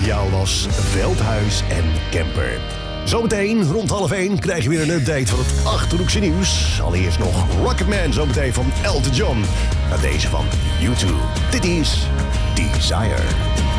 jou was Veldhuis en Kemper. Zometeen rond 12:30 krijg je weer een update van het Achterhoekse nieuws. Allereerst nog Rocketman, zometeen van Elton John. Naar deze van U2. Dit is Desire.